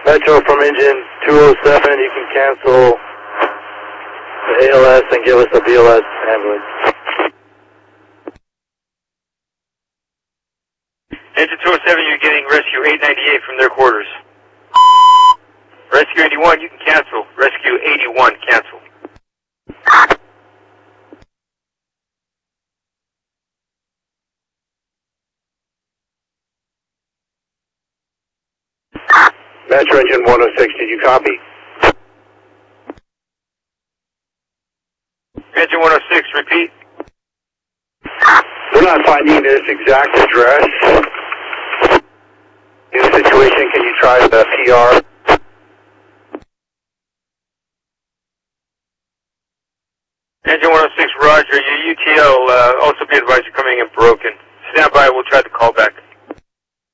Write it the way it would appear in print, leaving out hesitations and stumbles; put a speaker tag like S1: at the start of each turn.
S1: Metro from engine 207, you can cancel the ALS and give us a BLS ambulance.
S2: Engine 207, you're getting rescue 898 from their quarters. Rescue 81, you can cancel. Rescue 81, cancel.
S1: Metro engine 106, did you copy?
S2: Engine 106, repeat.
S1: We're not finding this exact address. In the situation, can you try the PR?